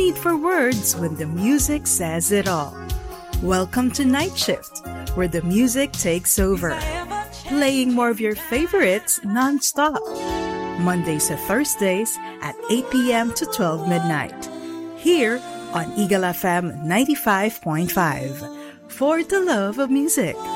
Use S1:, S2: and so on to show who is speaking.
S1: need for words when the music says it all. Welcome to Night Shift, where the music takes over, playing more of your favorites non-stop. Mondays to Thursdays at 8 p.m. to 12 midnight. Here on Eagle FM 95.5 for the love of music.